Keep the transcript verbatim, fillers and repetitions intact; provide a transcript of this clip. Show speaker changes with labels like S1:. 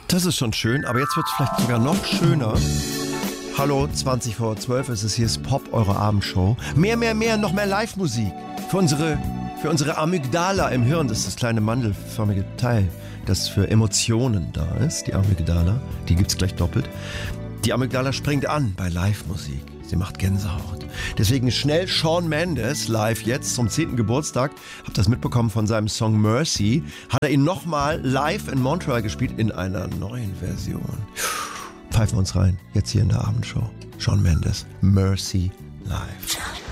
S1: Das ist schon schön, aber jetzt wird es vielleicht sogar noch schöner. Hallo, zwanzig vor zwölf ist es, hier ist Pop, eure Abendshow. Mehr, mehr, mehr, noch mehr Live-Musik. Für unsere, für unsere Amygdala im Hirn, das ist das kleine mandelförmige Teil, das für Emotionen da ist, die Amygdala. Die gibt's gleich doppelt. Die Amygdala springt an bei Live-Musik. Sie macht Gänsehaut. Deswegen schnell Shawn Mendes live jetzt zum zehnten Geburtstag. Habt das mitbekommen von seinem Song Mercy. Hat er ihn nochmal live in Montreal gespielt in einer neuen Version. Pfeifen wir uns rein. Jetzt hier in der Abendshow. Shawn Mendes. Mercy live.